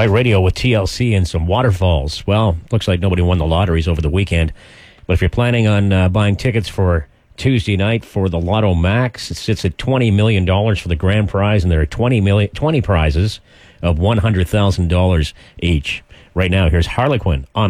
Light Radio with TLC and some waterfalls. Well, looks like nobody won the lotteries over the weekend. But if you're planning on buying tickets for Tuesday night for the Lotto Max, it sits at $20 million for the grand prize, and there are 20 prizes of $100,000 each. Right now, here's Harlequin on